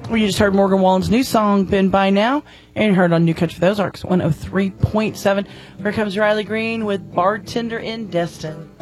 Well, you just heard Morgan Wallen's new song, Been By Now, and heard on New Country for the Ozarks, 103.7. Here comes Riley Green with Bartender in Destin.